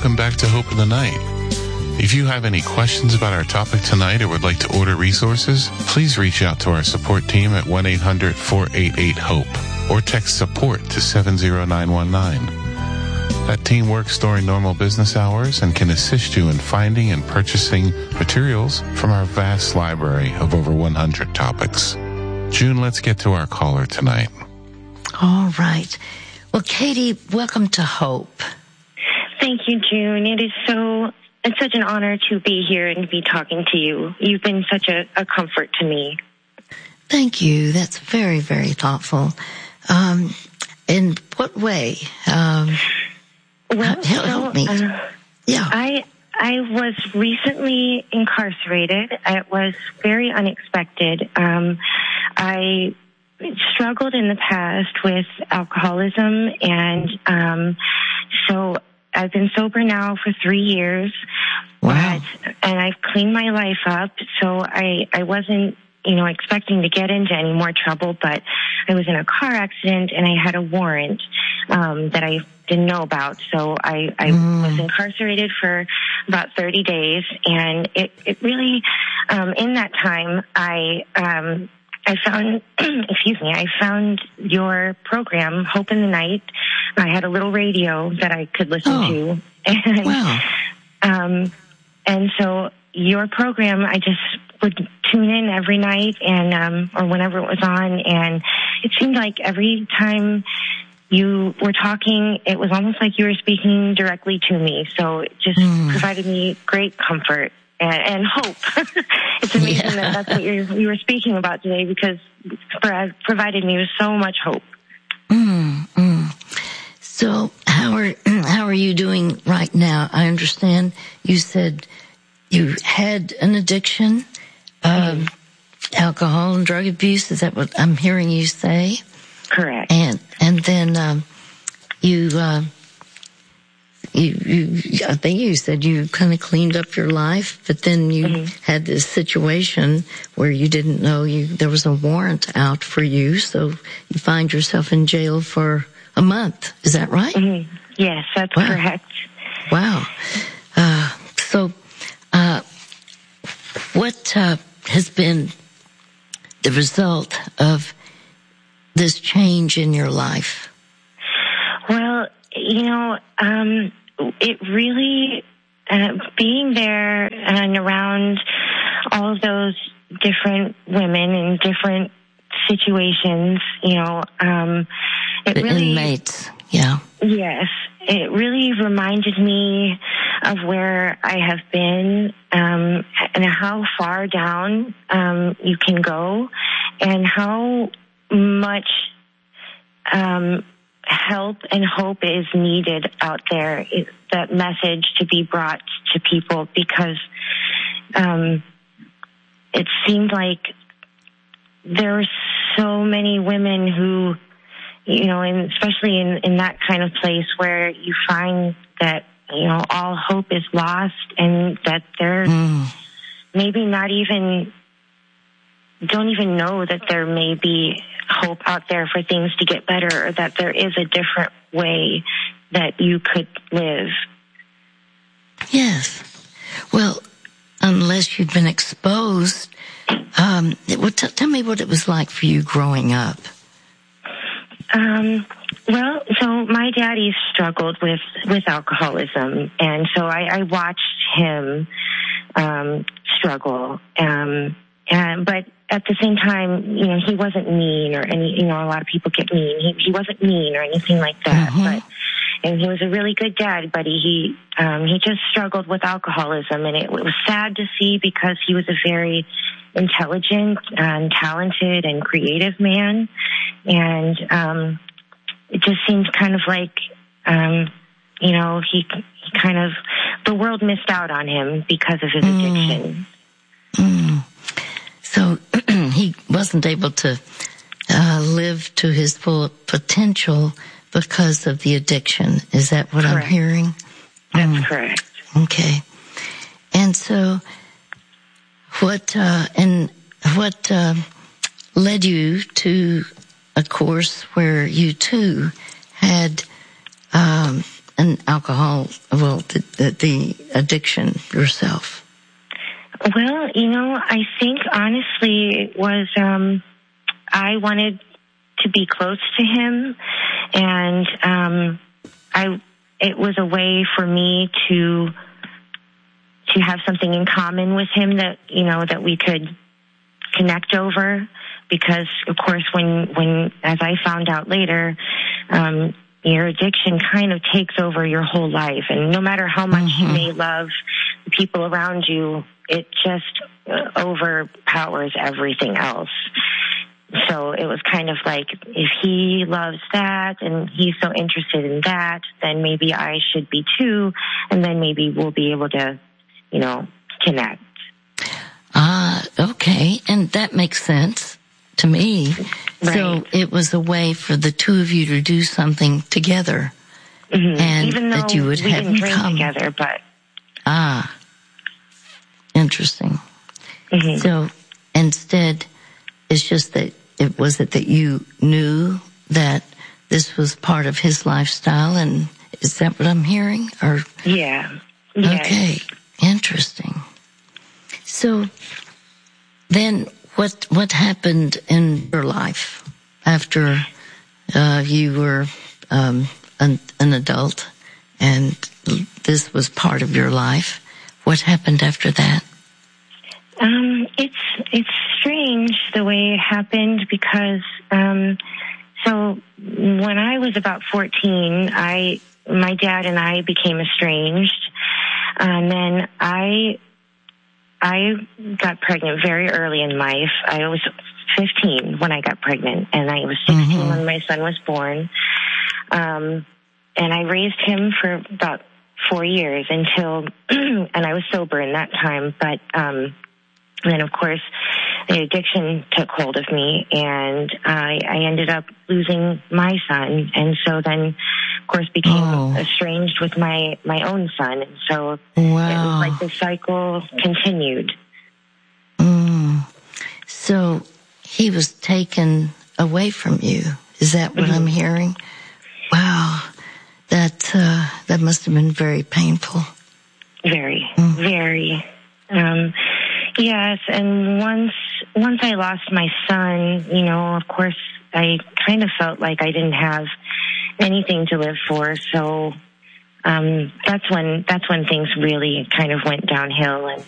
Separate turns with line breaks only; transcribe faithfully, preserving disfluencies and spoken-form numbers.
welcome back to Hope in the Night. If you have any questions about our topic tonight or would like to order resources, please reach out to our support team at one eight hundred four eight eight HOPE or text support to seven zero nine one nine. That team works during normal business hours and can assist you in finding and purchasing materials from our vast library of over one hundred topics. June, let's get to our caller tonight.
All right. Well, Katie, welcome to Hope.
Thank you, June. It is so, it's such an honor to be here and be talking to you. You've been such a, a comfort to me.
Thank you. That's very, very thoughtful. Um, in what way? Um,
well,
help,
so,
help me.
Uh,
yeah.
I, I was recently incarcerated. It was very unexpected. Um, I struggled in the past with alcoholism, and um, so I've been sober now for three years.
Wow.
But, and I've cleaned my life up, so I, I wasn't, you know, expecting to get into any more trouble, but I was in a car accident and I had a warrant um, that I didn't know about. So I, I mm. was incarcerated for about thirty days, and it, it really, um, in that time, I, um, I found, excuse me, I found your program, Hope in the Night. I had a little radio that I could listen
oh.
to. And,
wow.
Um, and so your program, I just would tune in every night and, um, or whenever it was on. And it seemed like every time you were talking, it was almost like you were speaking directly to me. So it just mm. provided me great comfort and, and hope. It's amazing yeah. that that's what you're, you were speaking about today, because it provided me with so much hope.
Mm, mm. So how are how are you doing right now? I understand you said you had an addiction, um, mm. alcohol and drug abuse. Is that what I'm hearing you say?
Correct.
And and then um, you, uh, you you I think you said you kind of cleaned up your life, but then you mm-hmm. had this situation where you didn't know you there was a warrant out for you, so you find yourself in jail for a month. Is that right?
Mm-hmm. Yes, that's
wow.
correct.
Wow. Uh, so, uh, what uh, has been the result of this change in your life?
Well, you know, um, it really, uh, being there and around all of those different women in different situations, you know, um, it
the
really,
inmates, yeah.
Yes, it really reminded me of where I have been, um, and how far down, um, you can go, and how much, um, help and hope is needed out there. It, that message to be brought to people, because, um, it seemed like there were so many women who, you know, and especially in, in that kind of place where you find that, you know, all hope is lost, and that they're mm. maybe not even, don't even know that there may be hope out there for things to get better, or that there is a different way that you could live.
Yes. Well, unless you've been exposed, um, well, t- tell me what it was like for you growing up.
Um, well, so my daddy struggled with, with alcoholism, and so I, I watched him, um, struggle, um, and, but at the same time, you know, he wasn't mean or any, you know, a lot of people get mean. He, he wasn't mean or anything like that, mm-hmm. but, and he was a really good dad, but he, um, he just struggled with alcoholism, and it, it was sad to see, because he was a very intelligent and talented and creative man. And, um, it just seemed kind of like, um, you know, he, he kind of, the world missed out on him because of his
mm.
addiction.
Mm. So he wasn't able to, uh, live to his full potential because of the addiction. Is that what
correct.
I'm hearing?
That's
mm.
correct.
Okay. And so, What, uh, and what, uh, led you to a course where you too had, um, an alcohol, well, the, the, the addiction yourself?
Well, you know, I think honestly it was, um, I wanted to be close to him, and um, I, it was a way for me to, to have something in common with him that, you know, that we could connect over, because of course when, when, as I found out later, um, your addiction kind of takes over your whole life, and no matter how much mm-hmm. you may love the people around you, it just uh, overpowers everything else. So it was kind of like, if he loves that and he's so interested in that, then maybe I should be too, and then maybe we'll be able to, you know, connect.
Ah, uh, okay. And that makes sense to me.
Right.
So it was a way for the two of you to do something together.
Mm-hmm.
And
even though
that you would
we
have
didn't drink
come
together, but.
Ah, interesting.
Mm-hmm.
So instead, it's just that it was it that you knew that this was part of his lifestyle, and is that what I'm hearing? Or
yeah, yeah.
Okay, interesting. So then, what what happened in your life after uh, you were um, an, an adult, and this was part of your life? What happened after that?
Um, it's it's strange the way it happened, because um, so when I was about fourteen, I my dad and I became estranged, and then I I got pregnant very early in life. I was fifteen when I got pregnant, and I was sixteen mm-hmm. when my son was born. Um, and I raised him for about four years until, and I was sober in that time, but um, then of course the addiction took hold of me, and I, I ended up losing my son, and so then of course became oh. estranged with my, my own son, and so wow. it was like the cycle continued.
Mm. So he was taken away from you. Is that what mm-hmm. I'm hearing? Wow. That, uh, that must have been very painful.
Very, mm. very. Um, yes, and once, once I lost my son, you know, of course, I kind of felt like I didn't have anything to live for, so, um, that's when, that's when things really kind of went downhill, and